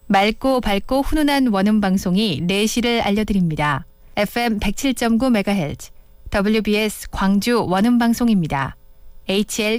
맑고 밝고 훈훈한 원음 방송이 4시를 알려드립니다. FM 107.9MHz WBS 광주 원음 방송입니다. HL